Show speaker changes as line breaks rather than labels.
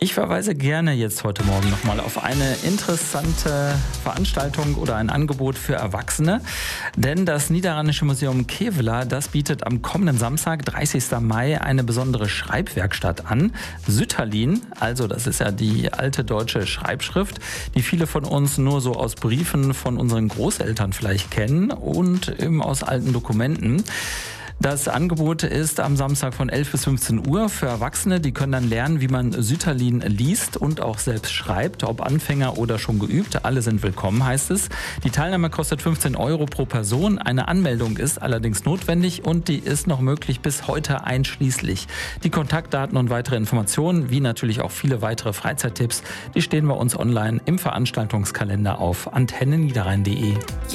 Ich verweise gerne jetzt heute Morgen nochmal auf eine interessante Veranstaltung oder ein Angebot für Erwachsene. Denn das Niederrheinische Museum Kevela, das bietet am kommenden Samstag, 30. Mai, eine besondere Schreibwerkstatt an. Sütterlin, also das ist ja die alte deutsche Schreibschrift, die viele von uns nur so aus Briefen von unseren Großeltern vielleicht kennen und eben aus alten Dokumenten. Das Angebot ist am Samstag von 11 bis 15 Uhr für Erwachsene. Die können dann lernen, wie man Sütterlin liest und auch selbst schreibt, ob Anfänger oder schon geübt. Alle sind willkommen, heißt es. Die Teilnahme kostet 15 € pro Person. Eine Anmeldung ist allerdings notwendig und die ist noch möglich bis heute einschließlich. Die Kontaktdaten und weitere Informationen, wie natürlich auch viele weitere Freizeittipps, die stehen bei uns online im Veranstaltungskalender auf antenneniederrhein.de.